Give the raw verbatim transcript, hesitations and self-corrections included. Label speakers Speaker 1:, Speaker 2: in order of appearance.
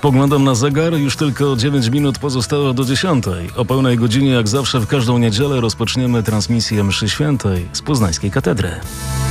Speaker 1: Spoglądam na zegar, już tylko dziewięć minut pozostało do dziesiątej. O pełnej godzinie, jak zawsze w każdą niedzielę, rozpoczniemy transmisję mszy świętej z Poznańskiej Katedry.